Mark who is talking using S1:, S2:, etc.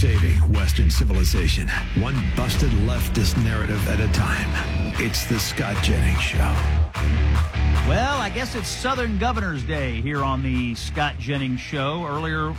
S1: saving Western civilization, one busted leftist narrative at a time. It's the Scott Jennings Show.
S2: Well, I guess it's Southern Governor's Day here on the Scott Jennings Show. Earlier,